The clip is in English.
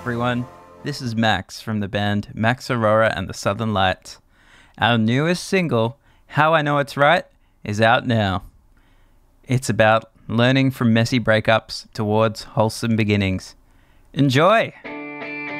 Everyone, this is Max from the band Max Aurora and the Southern Lights. Our newest single, How I Know It's Right, is out now. It's about learning from messy breakups towards wholesome beginnings. Enjoy!